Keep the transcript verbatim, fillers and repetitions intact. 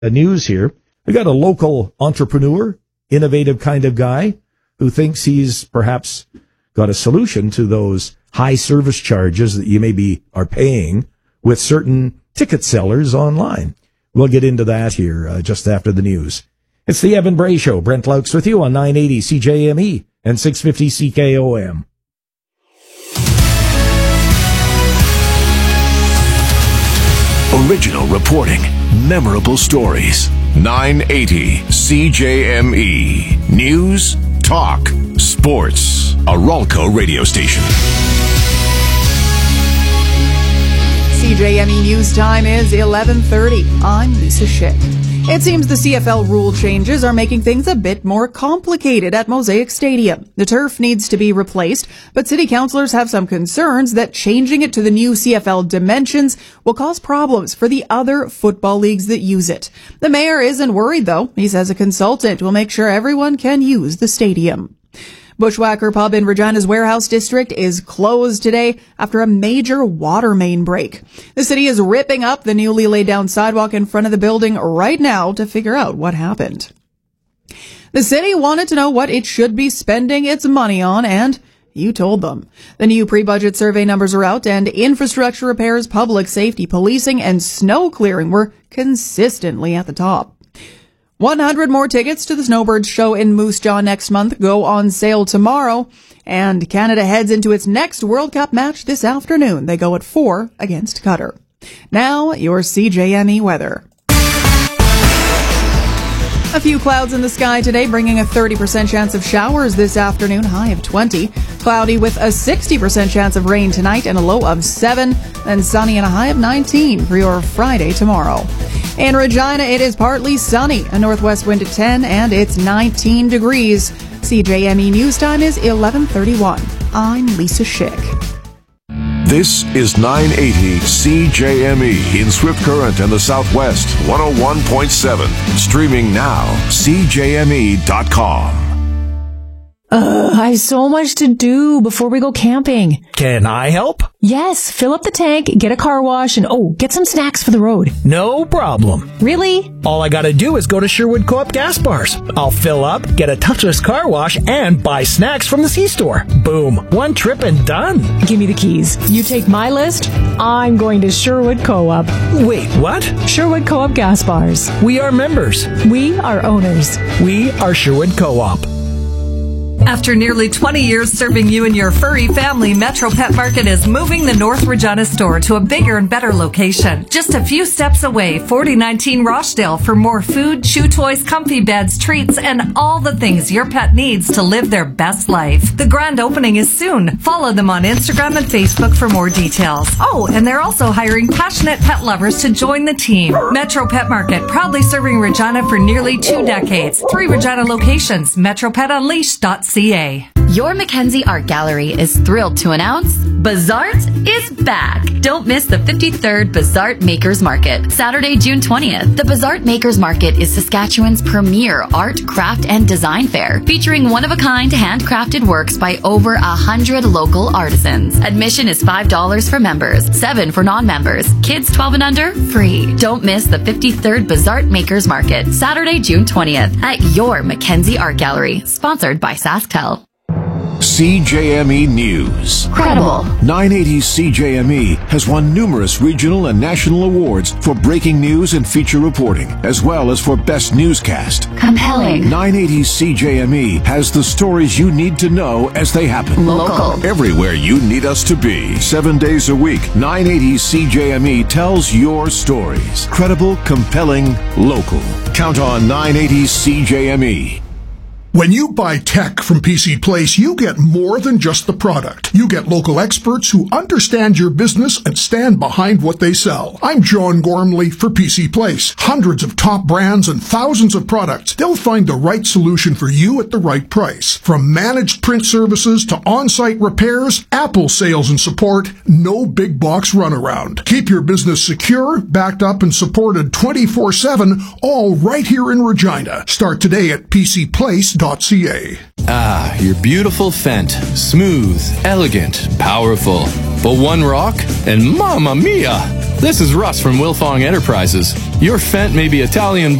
news here. We got a local entrepreneur, innovative kind of guy who thinks he's perhaps got a solution to those high service charges that you maybe are paying with certain ticket sellers online. We'll get into that here uh, just after the news. It's the Evan Bray Show. Brent Laux with you on nine eighty C J M E and six fifty C K O M. Original reporting, memorable stories. nine eighty C J M E. News, talk, sports. A Ralco radio station. C J M E News Time is eleven thirty. I'm Lisa Schick. It seems the C F L rule changes are making things a bit more complicated at Mosaic Stadium. The turf needs to be replaced, but city councilors have some concerns that changing it to the new C F L dimensions will cause problems for the other football leagues that use it. The mayor isn't worried, though. He says a consultant will make sure everyone can use the stadium. Bushwhacker Pub in Regina's Warehouse District is closed today after a major water main break. The city is ripping up the newly laid down sidewalk in front of the building right now to figure out what happened. The city wanted to know what it should be spending its money on, and you told them. The new pre-budget survey numbers are out, and infrastructure repairs, public safety, policing, and snow clearing were consistently at the top. one hundred more tickets to the Snowbirds show in Moose Jaw next month go on sale tomorrow, and Canada heads into its next World Cup match this afternoon. They go at four against Qatar. Now, your C J M E weather. A few clouds in the sky today, bringing a thirty percent chance of showers this afternoon, high of twenty. Cloudy with a sixty percent chance of rain tonight and a low of seven. Then sunny and a high of nineteen for your Friday tomorrow. In Regina, it is partly sunny, a northwest wind at ten, and it's nineteen degrees. C J M E News Time is eleven thirty-one. I'm Lisa Schick. This is nine eighty C J M E in Swift Current and the Southwest, one oh one point seven. Streaming now, C J M E dot com. Uh, I have so much to do before we go camping. Can I help? Yes, fill up the tank, get a car wash, and oh, get some snacks for the road. No problem. Really? All I gotta do is go to Sherwood Co-op gas bars. I'll fill up, get a touchless car wash, and buy snacks from the C-store. Boom. One trip and done. Give me the keys. You take my list, I'm going to Sherwood Co-op. Wait, what? Sherwood Co-op gas bars. We are members. We are owners. We are Sherwood Co-op. After nearly twenty years serving you and your furry family, Metro Pet Market is moving the North Regina store to a bigger and better location. Just a few steps away, forty nineteen Rochdale, for more food, chew toys, comfy beds, treats, and all the things your pet needs to live their best life. The grand opening is soon. Follow them on Instagram and Facebook for more details. Oh, and they're also hiring passionate pet lovers to join the team. Metro Pet Market, proudly serving Regina for nearly two decades. Three Regina locations, metro pet unleashed dot c a. Your Mackenzie Art Gallery is thrilled to announce Bazart is back. Don't miss the fifty-third Bazart Makers Market, Saturday, June twentieth. The Bazart Makers Market is Saskatchewan's premier art, craft, and design fair, featuring one-of-a-kind handcrafted works by over a hundred local artisans. Admission is five dollars for members, seven dollars for non-members. Kids twelve and under, free. Don't miss the fifty-third Bazart Makers Market, Saturday, June twentieth, at your Mackenzie Art Gallery, sponsored by SaskTel. C J M E News. Credible. nine eighty C J M E has won numerous regional and national awards for breaking news and feature reporting, as well as for best newscast. Compelling. nine eighty C J M E has the stories you need to know as they happen. Local. Everywhere you need us to be. Seven days a week, nine eighty C J M E tells your stories. Credible, compelling, local. Count on nine eighty C J M E. When you buy tech from P C Place, you get more than just the product. You get local experts who understand your business and stand behind what they sell. I'm John Gormley for P C Place. Hundreds of top brands and thousands of products. They'll find the right solution for you at the right price. From managed print services to on-site repairs, Apple sales and support, no big box runaround. Keep your business secure, backed up, and supported twenty-four seven, all right here in Regina. Start today at P C Place dot c a. Ah, your beautiful Fendt. Smooth, elegant, powerful. But one rock and mamma mia! This is Russ from Wilfong Enterprises. Your Fendt may be Italian